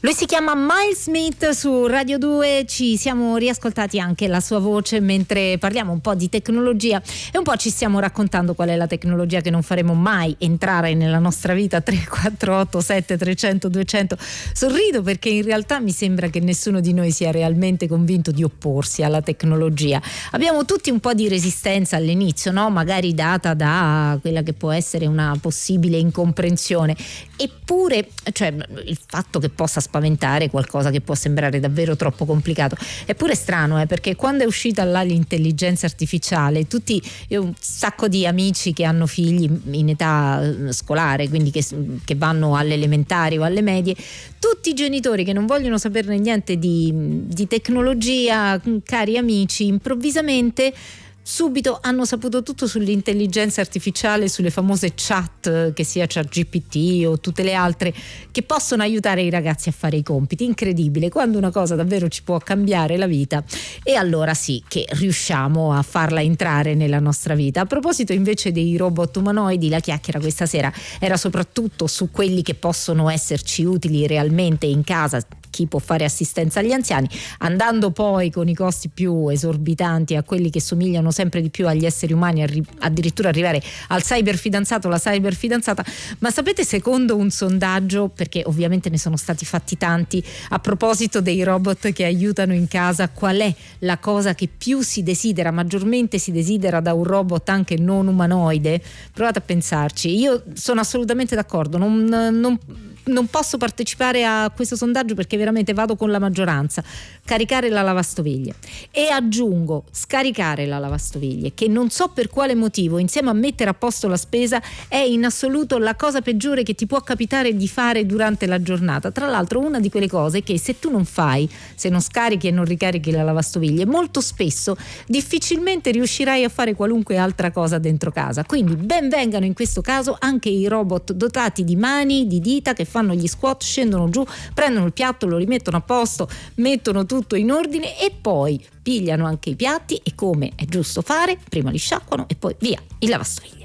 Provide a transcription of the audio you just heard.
Lui si chiama Miles Smith, su Radio 2 ci siamo riascoltati anche la sua voce mentre parliamo un po' di tecnologia e un po' ci stiamo raccontando qual è la tecnologia che non faremo mai entrare nella nostra vita. 348 7300 200. Sorrido perché in realtà mi sembra che nessuno di noi sia realmente convinto di opporsi alla tecnologia. Abbiamo tutti un po' di resistenza all'inizio, no? Magari data da quella che può essere una possibile incomprensione, eppure, cioè, il fatto che possa spaventare qualcosa che può sembrare davvero troppo complicato è pure strano, perché quando è uscita là l'intelligenza artificiale, io ho un sacco di amici che hanno figli in età scolare, quindi che vanno alle elementari o alle medie, tutti i genitori che non vogliono saperne niente di tecnologia, cari amici, improvvisamente subito hanno saputo tutto sull'intelligenza artificiale, sulle famose chat, che sia ChatGPT o tutte le altre, che possono aiutare i ragazzi a fare i compiti. Incredibile, quando una cosa davvero ci può cambiare la vita, e allora sì che riusciamo a farla entrare nella nostra vita. A proposito invece dei robot umanoidi, la chiacchiera questa sera era soprattutto su quelli che possono esserci utili realmente in casa, chi può fare assistenza agli anziani, andando poi con i costi più esorbitanti a quelli che somigliano sempre di più agli esseri umani, addirittura arrivare al cyberfidanzato, la cyberfidanzata. Ma sapete, secondo un sondaggio, perché ovviamente ne sono stati fatti tanti, a proposito dei robot che aiutano in casa, qual è la cosa che più si desidera, maggiormente si desidera da un robot anche non umanoide? Provate a pensarci. Io sono assolutamente d'accordo, non posso partecipare a questo sondaggio perché veramente vado con la maggioranza. Caricare la lavastoviglie, e aggiungo scaricare la lavastoviglie, che non so per quale motivo, insieme a mettere a posto la spesa, è in assoluto la cosa peggiore che ti può capitare di fare durante la giornata. Tra l'altro una di quelle cose che se tu non fai, se non scarichi e non ricarichi la lavastoviglie, molto spesso difficilmente riuscirai a fare qualunque altra cosa dentro casa. Quindi ben vengano in questo caso anche i robot dotati di mani, di dita, che fanno gli squat, scendono giù, prendono il piatto, lo rimettono a posto, mettono tutto in ordine e poi pigliano anche i piatti, e come è giusto fare, prima li sciacquano e poi via in lavastoviglie.